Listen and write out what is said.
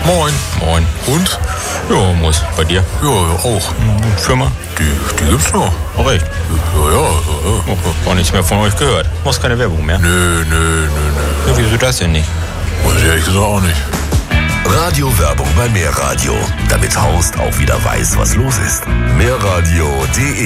Moin. Moin. Und? Ja, muss. Bei dir? Ja, auch. Firma? Die gibt's noch. Auch echt? Ja. Auch nichts mehr von euch gehört. Muss keine Werbung mehr. Nö. Ja, wieso das denn nicht? Weiß ich ehrlich gesagt auch nicht. Radiowerbung bei Mehrradio, damit Horst auch wieder weiß, was los ist. Mehrradio.de